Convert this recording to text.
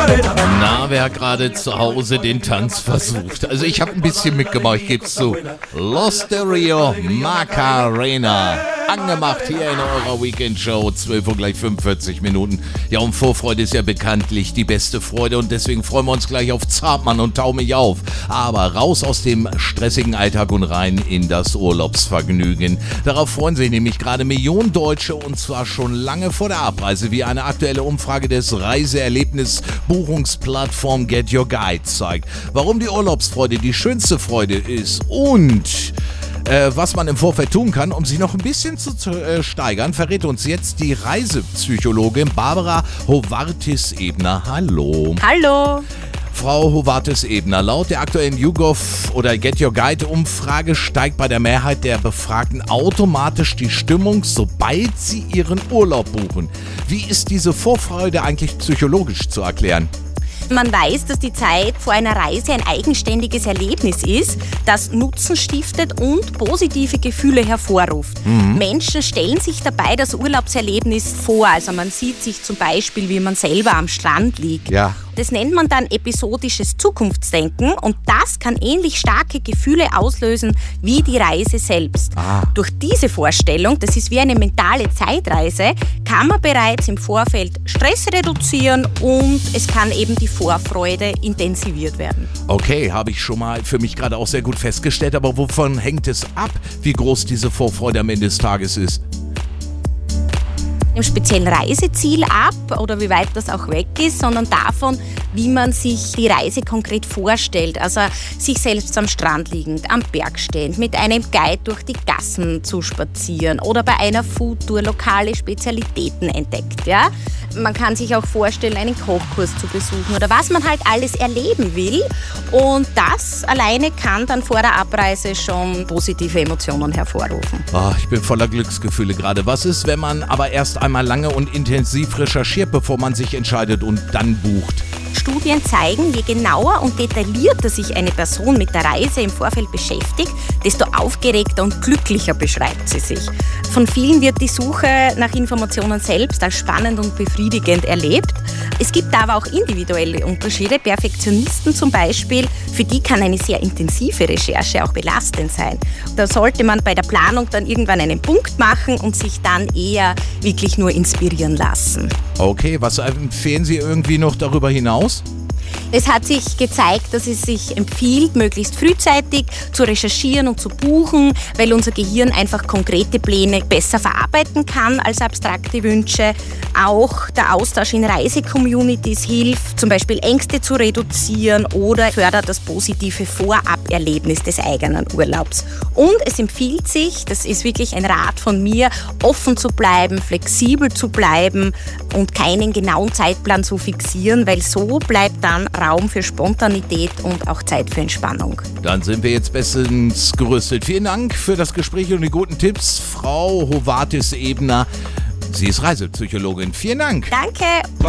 Na, wer gerade zu Hause den Tanz versucht. Also ich habe ein bisschen mitgemacht, ich gebe es zu. Los Stereo Macarena. Angemacht hier in eurer Weekend-Show, 12 Uhr gleich 45 Minuten. Ja, und Vorfreude ist ja bekanntlich die beste Freude und deswegen freuen wir uns gleich auf Zartmann und Tau mich auf. Aber raus aus dem stressigen Alltag und rein in das Urlaubsvergnügen. Darauf freuen sich nämlich gerade Millionen Deutsche und zwar schon lange vor der Abreise, wie eine aktuelle Umfrage des Reiseerlebnis-Buchungsplattform Get Your Guide zeigt. Warum die Urlaubsfreude die schönste Freude ist und was man im Vorfeld tun kann, um sich noch ein bisschen zu steigern, verrät uns jetzt die Reisepsychologin Barbara Hovartis-Ebner. Hallo. Hallo. Frau Hovartis-Ebner, laut der aktuellen YouGov oder Get Your Guide Umfrage steigt bei der Mehrheit der Befragten automatisch die Stimmung, sobald sie ihren Urlaub buchen. Wie ist diese Vorfreude eigentlich psychologisch zu erklären? Man weiß, dass die Zeit vor einer Reise ein eigenständiges Erlebnis ist, das Nutzen stiftet und positive Gefühle hervorruft. Menschen stellen sich dabei das Urlaubserlebnis vor. Also man sieht sich zum Beispiel, wie man selber am Strand liegt. Ja. Das nennt man dann episodisches Zukunftsdenken und das kann ähnlich starke Gefühle auslösen wie die Reise selbst. Durch diese Vorstellung, das ist wie eine mentale Zeitreise, kann man bereits im Vorfeld Stress reduzieren und es kann eben die Vorfreude intensiviert werden. Okay, habe ich schon mal für mich gerade auch sehr gut festgestellt, aber wovon hängt es ab, wie groß diese Vorfreude am Ende des Tages ist? Im speziellen Reiseziel ab oder wie weit das auch weg ist, sondern davon, wie man sich die Reise konkret vorstellt. Also sich selbst am Strand liegend, am Berg stehend, mit einem Guide durch die Gassen zu spazieren oder bei einer Foodtour lokale Spezialitäten entdeckt. Ja? Man kann sich auch vorstellen, einen Kochkurs zu besuchen oder was man halt alles erleben will. Und das alleine kann dann vor der Abreise schon positive Emotionen hervorrufen. Ich bin voller Glücksgefühle gerade. Was ist, wenn man aber erst einmal lange und intensiv recherchiert, bevor man sich entscheidet und dann bucht? Studien zeigen, je genauer und detaillierter sich eine Person mit der Reise im Vorfeld beschäftigt, desto aufgeregter und glücklicher beschreibt sie sich. Von vielen wird die Suche nach Informationen selbst als spannend und befriedigend erlebt. Es gibt aber auch individuelle Unterschiede. Perfektionisten zum Beispiel, für die kann eine sehr intensive Recherche auch belastend sein. Da sollte man bei der Planung dann irgendwann einen Punkt machen und sich dann eher wirklich nur inspirieren lassen. Okay, was empfehlen Sie irgendwie noch darüber hinaus? Es hat sich gezeigt, dass es sich empfiehlt, möglichst frühzeitig zu recherchieren und zu buchen, weil unser Gehirn einfach konkrete Pläne besser verarbeiten kann als abstrakte Wünsche. Auch der Austausch in Reisecommunities hilft, zum Beispiel Ängste zu reduzieren oder fördert das positive Voraberlebnis des eigenen Urlaubs. Und es empfiehlt sich, das ist wirklich ein Rat von mir, offen zu bleiben, flexibel zu bleiben und keinen genauen Zeitplan zu fixieren, weil so bleibt dann Raum für Spontanität und auch Zeit für Entspannung. Dann sind wir jetzt bestens gerüstet. Vielen Dank für das Gespräch und die guten Tipps, Frau Hovartis-Ebner. Sie ist Reisepsychologin. Vielen Dank. Danke.